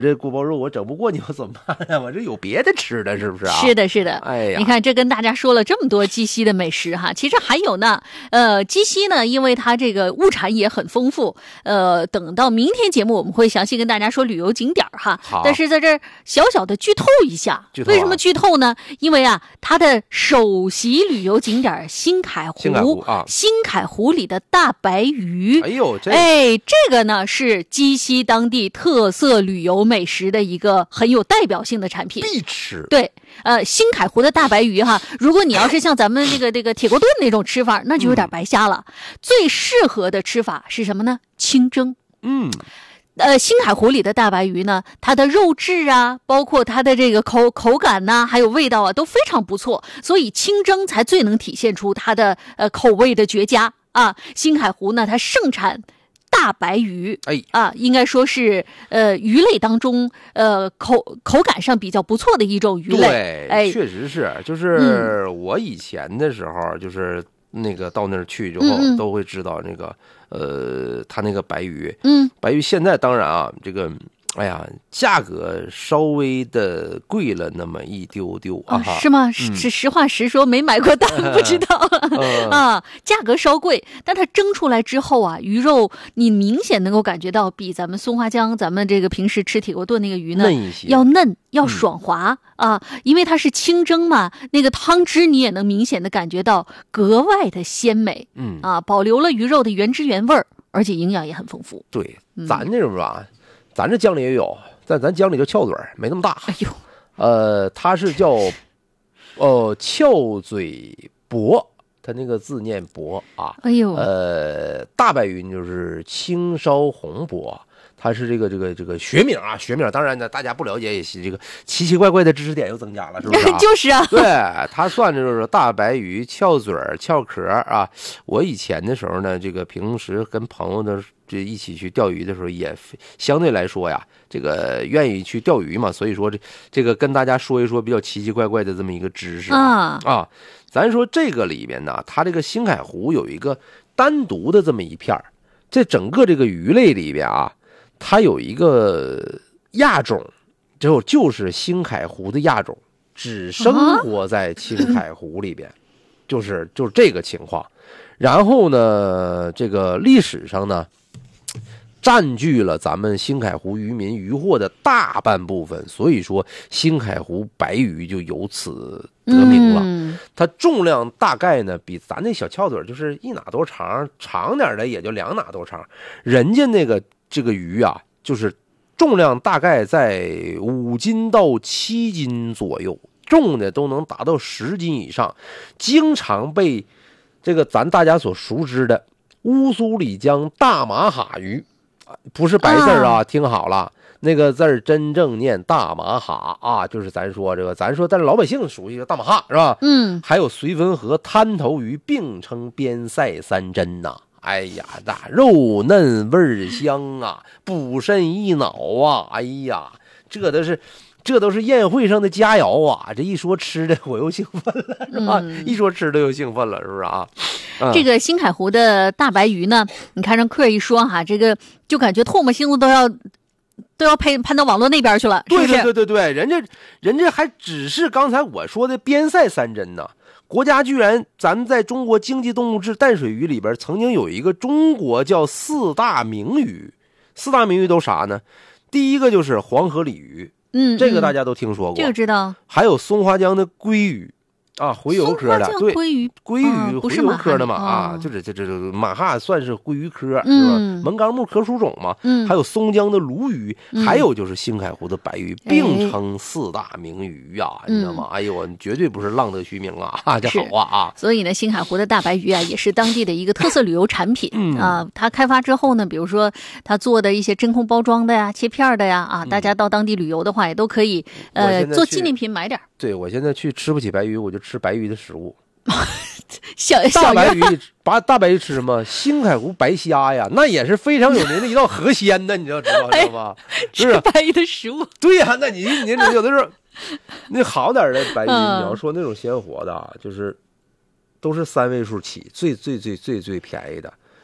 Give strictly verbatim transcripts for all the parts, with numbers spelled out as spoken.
这锅包肉我整不过你，我怎么办呀？我这有别的吃的，是不是啊？ 是的，是的。 哎呀， 你看，这跟大家说了这么多鸡西的美食哈，其实还有呢。呃，鸡西呢，因为它这个物产也很丰富。呃，等到明天节目我们会详细跟大家说旅游景点哈。 好， 但是在这儿小小的剧透一下， 剧透啊、 为什么剧透呢？因为啊，它的首席旅游景点新凯湖， 新凯湖啊， 新凯湖里的大白鱼， 哎呦，这哎，这个呢是鸡西当地特色旅游美食的一个很有代表性的产品， 必吃。 对，呃，新凯湖的大白鱼哈，如果你要是像咱们这个这个铁锅炖那种吃法，那就有点白瞎了。嗯、最适合的吃法是什么呢？清蒸。 嗯。 呃，新海湖里的大白鱼呢，它的肉质啊，包括它的这个口口感呐、啊，还有味道啊，都非常不错，所以清蒸才最能体现出它的呃口味的绝佳啊。新海湖呢，它盛产大白鱼， 哎啊，应该说是呃鱼类当中呃口口感上比较不错的一种鱼类。 对， 哎， 确实是，就是我以前的时候，嗯、就是那个到那儿去之后，嗯嗯都会知道那个。呃，它那个白鱼， 嗯， 白鱼现在当然啊，这个，哎呀，价格稍微的贵了那么一丢丢啊， 哦、是吗？ 嗯、 是实话实说，没买过单，不知道、嗯、啊。价格稍贵，但它蒸出来之后啊，鱼肉你明显能够感觉到比咱们松花江、咱们这个平时吃铁锅炖那个鱼呢嫩一些， 要嫩，要爽滑、嗯、啊，因为它是清蒸嘛，那个汤汁你也能明显的感觉到格外的鲜美， 嗯啊，保留了鱼肉的原汁原味儿，而且营养也很丰富。 对，咱这种吧。嗯咱这江里也有，但咱江里叫翘嘴没那么大。 哎呦， 呃，它是叫呃翘嘴铂，它那个字念铂啊。 哎呦， 呃，大白鱼就是青烧红铂，它是这个这个这个学名啊，学名。当然呢，大家不了解也是这个奇奇怪怪的知识点又增加了，是不是、啊？ 就是啊， 对，它算就是大白鱼翘嘴翘壳啊。我以前的时候呢，这个平时跟朋友的。这一起去钓鱼的时候，也相对来说呀，这个愿意去钓鱼嘛，所以说这这个跟大家说一说比较奇奇怪怪的这么一个知识啊、 嗯、 啊，咱说这个里面呢，它这个新海湖有一个单独的这么一片儿，这整个这个鱼类里边啊，它有一个亚种，就就是新海湖的亚种，只生活在青海湖里边，就是就是这个情况。然后呢，这个历史上呢。占据了咱们新海湖渔民渔获的大半部分，所以说新海湖白鱼就由此得名了。 嗯、 它重量大概呢比咱那小翘嘴就是一哪多长，长点的也就两哪多长。人家那个这个鱼啊，就是重量大概在五斤到七斤左右，重的都能达到十斤以上，经常被这个咱大家所熟知的乌苏里江大马哈鱼。不是白字啊，听好了，那个字儿真正念大马哈啊，就是咱说这个，咱说，但是老百姓属于大马哈是吧？ 嗯， 还有绥芬河滩头鱼并称边塞三珍呐、啊。哎呀，那肉嫩味儿香啊，补肾益脑啊，哎呀，这都是。这都是宴会上的佳肴啊！这一说吃的，我又兴奋了，是吧？嗯、一说吃的又兴奋了，是不是啊？嗯、 这个新海湖的大白鱼呢，你看让客一说哈，这个就感觉唾沫星子都要都要攀攀到网络那边去了，是不是？ 对对对对对，人家人家还只是刚才我说的边塞三珍呢。国家居然，咱在中国经济动物志淡水鱼里边曾经有一个中国叫四大名鱼，四大名鱼都啥呢？第一个就是黄河鲤鱼。 嗯， 这个大家都听说过， 这个知道。 还有松花江的鲑鱼啊，洄游科的，对， 鲑鱼， 鲑鱼洄游科的嘛啊，就是这这这马哈算是鲑鱼科，是吧？门纲目科属种嘛。嗯，还有松江的鲈鱼，还有就是新海湖的白鱼，并称四大名鱼啊，你知道吗？哎呦，绝对不是浪得虚名啊，这好话啊。 所以呢，新海湖的大白鱼啊，也是当地的一个特色旅游产品啊。它开发之后呢，比如说它做的一些真空包装的呀、切片的呀啊，大家到当地旅游的话，也都可以呃做纪念品买点。 对，我现在去吃不起白鱼，我就吃白鱼的食物。 小大白鱼，把大白鱼吃什么？新海湖白虾呀，那也是非常有名的一道河鲜的，你知道知道知道吧？ 吃白鱼的食物。 对呀、啊，那你你有的时候那好点的白鱼，嗯、你要说那种鲜活的，就是都是三位数起，最最最最最便宜的。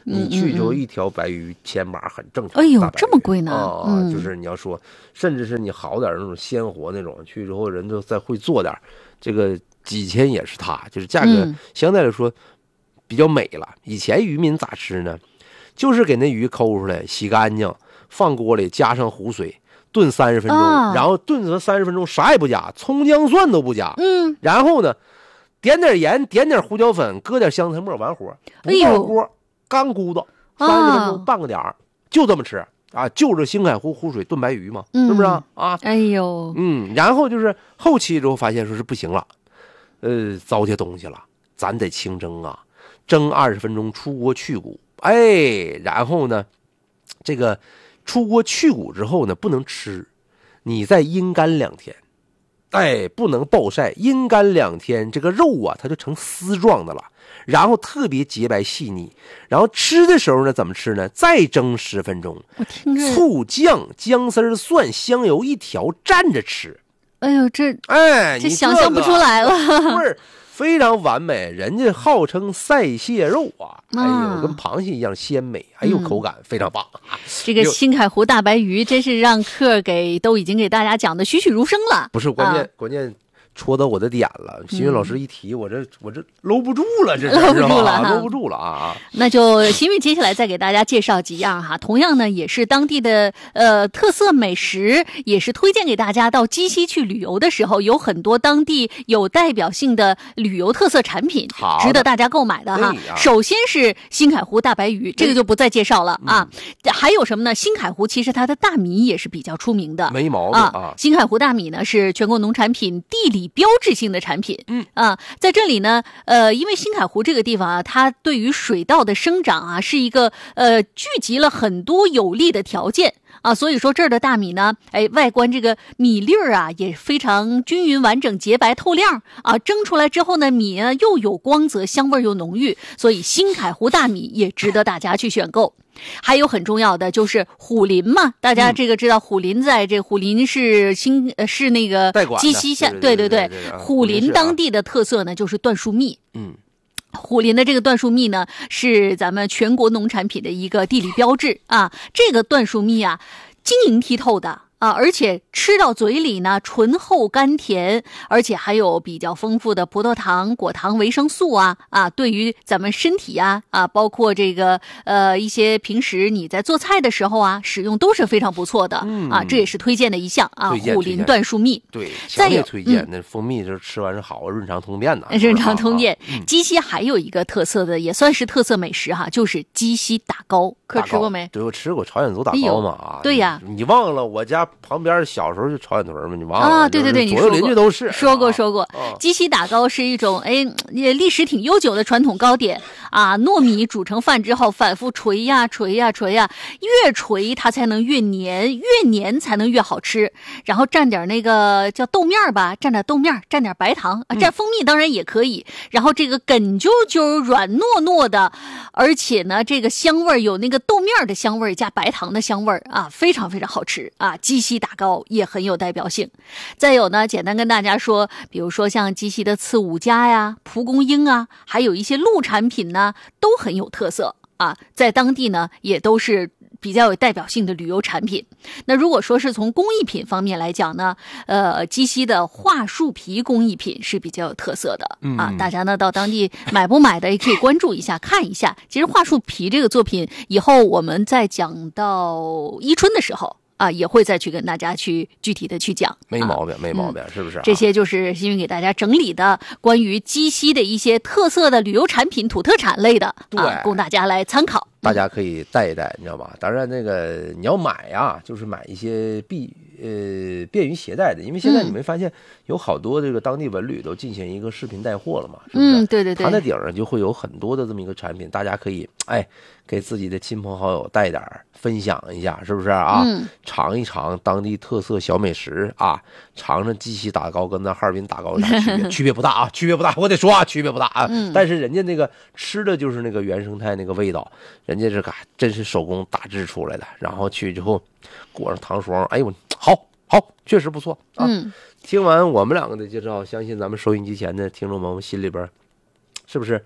你去之后一条白鱼千八很正常。 哎呦，这么贵呢？ 啊、嗯，就是你要说，甚至是你好点那种鲜活那种，去之后人就再会做点，这个几千也是它，就是价格相对来说比较美了。以前渔民咋吃呢？就是给那鱼抠出来，洗干净，放锅里加上湖水。炖三十分钟， 啊、 然后炖它三十分钟，啥也不加，葱姜蒜都不加。 嗯， 然后呢，点点盐，点点胡椒粉，搁点香菜末，完活。不爆锅，干咕嘟，三十分钟，半个点儿，就这么吃啊！就着星海湖湖水炖白鱼嘛， 嗯、 是不是啊？啊， 哎呦， 嗯，然后就是后期之后发现说是不行了，呃，糟践东西了，咱得清蒸啊，蒸二十分钟，出锅去骨。哎，然后呢，这个。出锅去骨之后呢，不能吃，你再阴干两天，哎，不能暴晒，阴干两天，这个肉啊，它就成丝状的了，然后特别洁白细腻。然后吃的时候呢，怎么吃呢？再蒸十分钟， 我听着醋酱、姜丝、蒜、香油一调蘸着吃。 哎呦，这哎， 这想象不出来了， 味儿非常完美。人家号称赛蟹肉啊，哎呦，跟螃蟹一样鲜美，哎呦，口感非常棒。 这个星海湖大白鱼真是让客给都已经给大家讲的栩栩如生了。 不是关键，啊、关键戳到我的点了。新宇老师一提，嗯、我这我这搂不住了，这搂不住了， 搂不住了啊！ 那就新宇接下来再给大家介绍几样哈，同样呢也是当地的呃特色美食，也是推荐给大家到鸡西去旅游的时候，有很多当地有代表性的旅游特色产品，值得大家购买的哈。 哎、 首先是星海湖大白鱼，这个就不再介绍了、哎、啊。嗯、还有什么呢？星海湖其实它的大米也是比较出名的， 没毛病 啊, 啊。 星海湖大米呢是全国农产品地理标志性的产品， 嗯啊，在这里呢，呃，因为星海湖这个地方啊，它对于水稻的生长啊，是一个呃聚集了很多有利的条件啊，所以说这儿的大米呢，哎，外观这个米粒儿啊也非常均匀、完整、洁白透亮啊，蒸出来之后呢，米呢又有光泽，香味又浓郁，所以星海湖大米也值得大家去选购。还有很重要的就是虎林嘛，大家这个知道，虎林在这虎林是新呃是那个鸡西县，对对对，虎林当地的特色呢就是椴树蜜， 嗯。 虎林的这个椴树蜜呢，是咱们全国农产品的一个地理标志啊。这个椴树蜜啊，晶莹剔透的啊，而且吃到嘴里呢，醇厚甘甜，而且还有比较丰富的葡萄糖、果糖、维生素啊啊，对于咱们身体啊啊，包括这个呃一些平时你在做菜的时候啊，使用都是非常不错的、 嗯、 啊，这也是推荐的一项啊。虎林椴树蜜， 对， 再有推荐、嗯、那蜂蜜就是吃完是好，润肠通便的。 润肠通便。 嗯、 鸡西还有一个特色的，也算是特色美食哈，就是鸡西打糕，可吃过没？ 对，我吃过朝鲜族打糕嘛啊。 对呀， 你忘了我家旁边小时候就朝鲜屯嘛，你忘了啊？对对对，你左右邻居都是说过说过。 啊、 鸡西打糕是一种哎历史挺悠久的传统糕点啊，糯米煮成饭之后反复捶呀捶呀捶呀，越捶它才能越黏，越黏才能越好吃。然后蘸点那个叫豆面吧，蘸点豆面，蘸点白糖啊，蘸蜂蜜当然也可以。嗯、然后这个梗啾啾、软糯糯的，而且呢这个香味有那个豆面的香味加白糖的香味啊，非常非常好吃啊。鸡西打糕也很有代表性。再有呢，简单跟大家说，比如说像鸡西的刺五加呀、蒲公英啊，还有一些鹿产品呢，都很有特色啊，在当地呢也都是比较有代表性的旅游产品。那如果说是从工艺品方面来讲呢，呃，鸡西的桦树皮工艺品是比较有特色的啊， 嗯、 大家呢到当地买不买的也可以关注一下看一下。其实桦树皮这个作品，以后我们在讲到伊春的时候啊，也会再去跟大家去具体的去讲， 没毛病，啊、没毛病， 嗯、 是不是、啊？ 这些就是新宇给大家整理的关于鸡西的一些特色的旅游产品、土特产类的， 对， 啊，供大家来参考。 大家可以带一带，你知道吧？当然，那个你要买呀，就是买一些必呃便于携带的，因为现在你没发现有好多这个当地文旅都进行一个视频带货了嘛？是不是？ 嗯，对对对。 它的顶上就会有很多的这么一个产品，大家可以哎给自己的亲朋好友带点分享一下，是不是啊？ 嗯， 尝一尝当地特色小美食啊，尝尝鸡西打糕跟那哈尔滨打糕有啥区别？区别不大啊，区别不大，我得说啊，区别不大啊。 嗯。 但是人家那个吃的就是那个原生态那个味道。人家这嘎真是手工打制出来的，然后去之后裹上糖霜，哎呦，好好，确实不错啊！ 嗯， 听完我们两个的介绍，相信咱们收音机前的听众朋友们心里边，是不是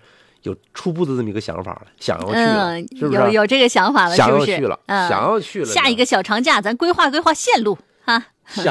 有初步的这么一个想法了，想要去了， 嗯， 是不是？ 有有这个想法了， 想是不是？ 要去了， 嗯， 想要去了。 下一个小长假，咱规划规划线路啊。